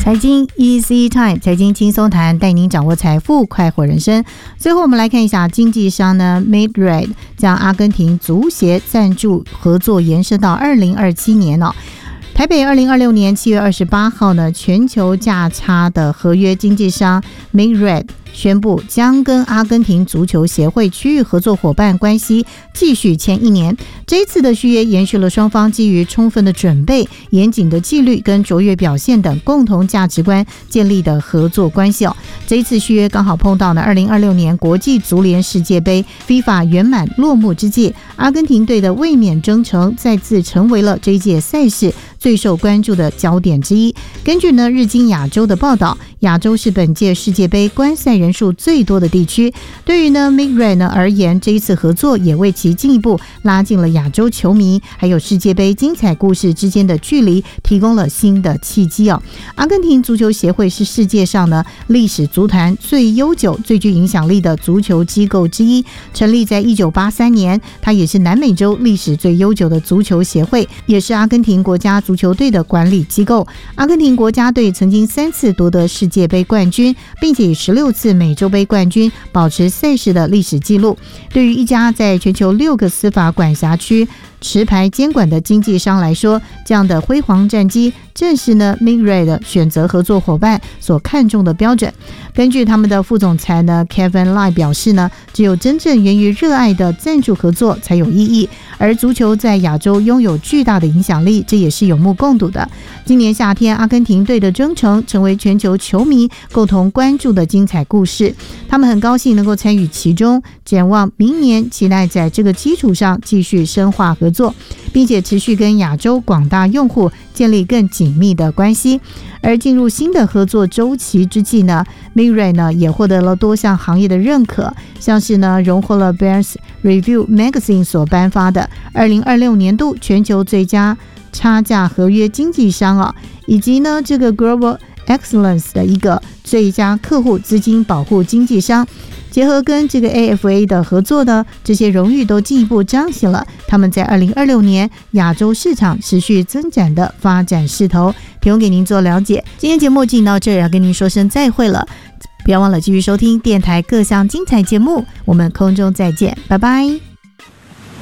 财经 Easy Time， 财经轻松谈，带您掌握财富，快活人生。最后我们来看一下经纪商呢 Madrid 将阿根廷足协赞助合作延伸到2027年哦。台北2026年7月28号呢，全球价差的合约经纪商 Madrid 宣布将跟阿根廷足球协会区域合作伙伴关系继续签1年。这一次的续约延续了双方基于充分的准备、严谨的纪律跟卓越表现等共同价值观建立的合作关系哦。这一次续约刚好碰到了2026年国际足联世界杯 FIFA 圆满落幕之际，阿根廷队的卫冕征程再次成为了这一届赛事最受关注的焦点之一。根据呢日经亚洲的报道，亚洲是本届世界杯观赛人数最多的地区。对于呢 Madrid 呢而言，这一次合作也为其进一步拉近了亚洲球迷还有世界杯精彩故事之间的距离，提供了新的契机哦。阿根廷足球协会是世界上呢历史足坛最悠久、最具影响力的足球机构之一，成立在1983年，它也是南美洲历史最悠久的足球协会，也是阿根廷国家足球队的管理机构。阿根廷国家队曾经3次夺得世界杯冠军，并且以16次美洲杯冠军保持赛事的历史记录。对于一家在全球6个司法管辖区持牌监管的经纪商来说，这样的辉煌战绩正是呢 Madrid 选择合作伙伴所看重的标准。根据他们的副总裁呢 Kevin Lai 表示呢，只有真正源于热爱的赞助合作才有意义，而足球在亚洲拥有巨大的影响力，这也是有目共睹的。今年夏天，阿根廷队的征程成为全球球迷共同关注的精彩故事，他们很高兴能够参与其中，展望明年，期待在这个基础上继续深化合作，并且持续跟亚洲广大用户建立更紧密的关系。而进入新的合作周期之际呢， Madrid 呢也获得了多项行业的认可，像是呢荣获了 Bears Review Magazine 所颁发的2026年度全球最佳差价合约经纪商啊，以及呢这个 Global Excellence 的一个最佳客户资金保护经纪商。结合跟这个 AFA 的合作呢，这些荣誉都进一步彰显了他们在2026年亚洲市场持续增长的发展势头，提供给您做了解。今天节目进行到这儿，要跟您说声再会了，不要忘了继续收听电台各项精彩节目，我们空中再见，拜拜。